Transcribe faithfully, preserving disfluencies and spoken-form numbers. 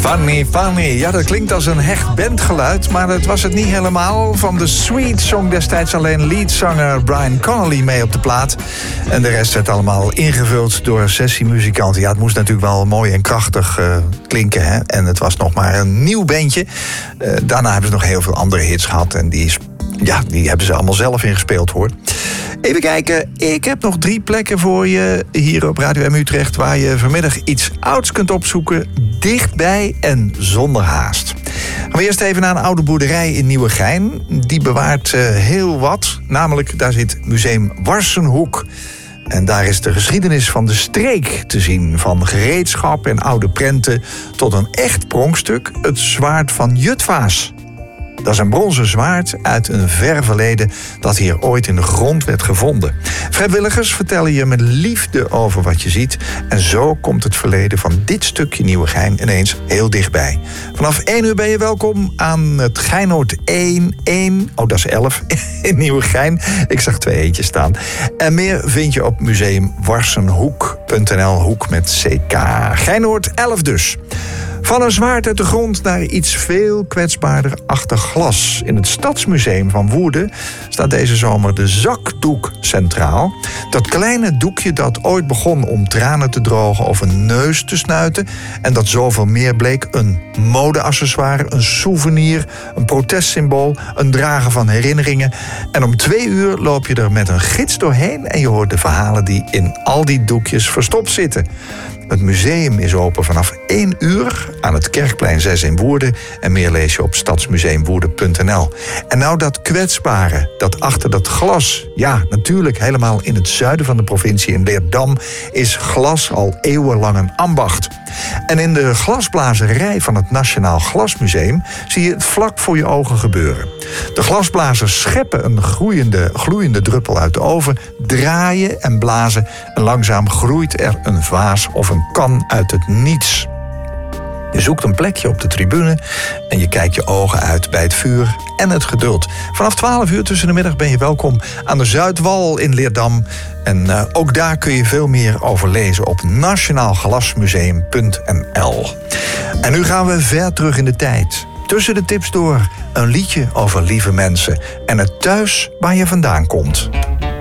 Funny, funny. Ja, dat klinkt als een hecht bandgeluid, maar dat was het niet helemaal. Van de Sweet zong destijds alleen leadzanger Brian Connolly mee op de plaat. En de rest werd allemaal ingevuld door sessiemuzikanten. Ja, het moest natuurlijk wel mooi en krachtig uh, klinken, hè. En het was nog maar een nieuw bandje. Uh, daarna hebben ze nog heel veel andere hits gehad en die, ja, die hebben ze allemaal zelf ingespeeld, hoor. Even kijken, ik heb nog drie plekken voor je hier op Radio M Utrecht waar je vanmiddag iets ouds kunt opzoeken, dichtbij en zonder haast. Gaan we eerst even naar een oude boerderij in Nieuwegein. Die bewaart uh, heel wat, namelijk daar zit museum Warsenhoek. En daar is de geschiedenis van de streek te zien. Van gereedschap en oude prenten tot een echt pronkstuk, het zwaard van Jutvaas. Dat is een bronzen zwaard uit een ver verleden dat hier ooit in de grond werd gevonden. Vrijwilligers vertellen je met liefde over wat je ziet. En zo komt het verleden van dit stukje Nieuwegein ineens heel dichtbij. Vanaf één uur ben je welkom aan het Geinoord één één. Oh, dat is elf in Nieuwegein. Ik zag twee eentjes staan. En meer vind je op museum warsenhoek punt n l. Hoek met C K. Geinoord elf dus. Van een zwaard uit de grond naar iets veel kwetsbaarder achter glas. In het Stadsmuseum van Woerden staat deze zomer de zakdoek centraal. Dat kleine doekje dat ooit begon om tranen te drogen of een neus te snuiten. En dat zoveel meer bleek een modeaccessoire, een souvenir, een protestsymbool, een dragen van herinneringen. En om twee uur loop je er met een gids doorheen en je hoort de verhalen die in al die doekjes verstopt zitten. Het museum is open vanaf één uur aan het Kerkplein zes in Woerden. En meer lees je op stadsmuseumwoerden punt n l. En nou dat kwetsbare, dat achter dat glas. Ja, natuurlijk helemaal in het zuiden van de provincie in Leerdam is glas al eeuwenlang een ambacht. En in de glasblazerij van het Nationaal Glasmuseum zie je het vlak voor je ogen gebeuren. De glasblazers scheppen een groeiende, gloeiende druppel uit de oven, draaien en blazen en langzaam groeit er een vaas of een kan uit het niets. Je zoekt een plekje op de tribune en je kijkt je ogen uit bij het vuur en het geduld. Vanaf twaalf uur tussen de middag ben je welkom aan de Zuidwal in Leerdam. En uh, ook daar kun je veel meer over lezen op nationaal glasmuseum punt n l. En nu gaan we ver terug in de tijd. Tussen de tips door een liedje over lieve mensen en het thuis waar je vandaan komt.